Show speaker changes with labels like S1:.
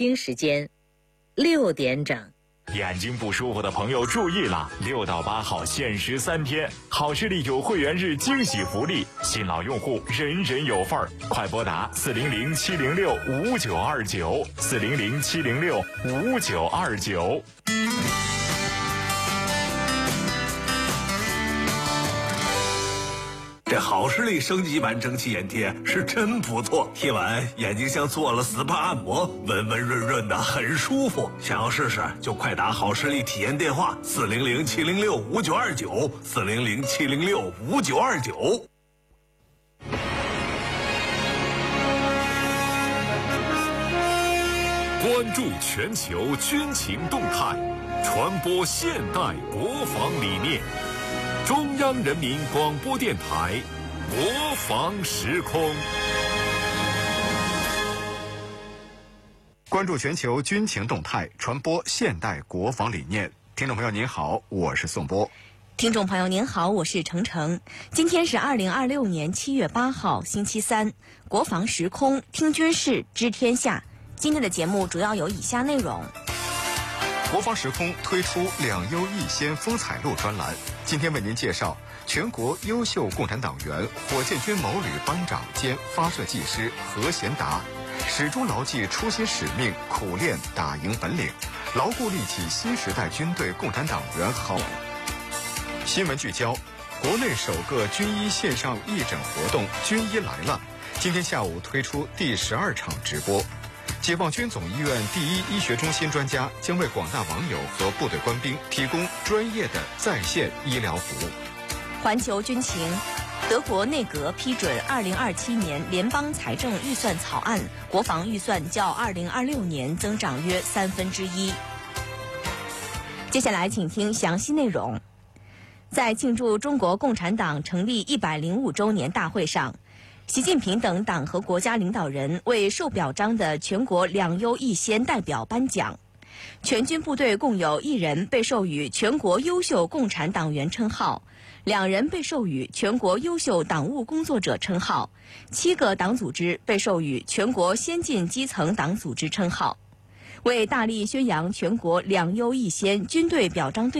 S1: 北京时间6点整。
S2: 眼睛不舒服的朋友注意了，6到8号限时3天，好视力有会员日惊喜福利，新老用户人人有份儿，快拨打400-706-5929，400-706-5929。
S3: 这好视力升级版蒸汽眼贴是真不错，贴完眼睛像做了 SPA 按摩，温温润润的，很舒服。想要试试就快打好视力体验电话400-706-5929，400-706-5929。
S4: 关注全球军情动态，传播现代国防理念。中央人民广播电台国防时空，
S5: 关注全球军情动态，传播现代国防理念。听众朋友您好，我是宋波。
S6: 听众朋友您好，我是程程。今天是2026年7月8号，星期三。国防时空，听军事，知天下。今天的节目主要有以下内容。
S5: 国防时空推出2优1先风采录专栏，今天为您介绍全国优秀共产党员火箭军某旅班长兼发射技师何贤达，始终牢记初心使命，苦练打赢本领，牢固立起新时代军队共产党员好。新闻聚焦，国内首个军医线上义诊活动军医来了，今天下午推出第12场直播。解放军总医院第一医学中心专家将为广大网友和部队官兵提供专业的在线医疗服务。
S6: 环球军情，德国内阁批准2027年联邦财政预算草案，国防预算较2026年增长约1/3。接下来请听详细内容。在庆祝中国共产党成立105周年大会上，习近平等党和国家领导人为受表彰的全国2优1先代表颁奖。全军部队共有1人被授予全国优秀共产党员称号，2人被授予全国优秀党务工作者称号，7个党组织被授予全国先进基层党组织称号。为大力宣扬全国2优1先军队表彰队